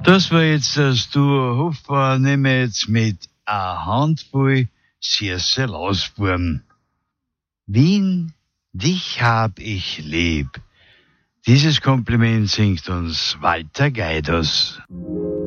Das war jetzt das Duo Hofbauer, nehmen wir jetzt mit a Handvoll süße Lausbuben. Wien, dich hab ich lieb. Dieses Kompliment singt uns Walter Geidos.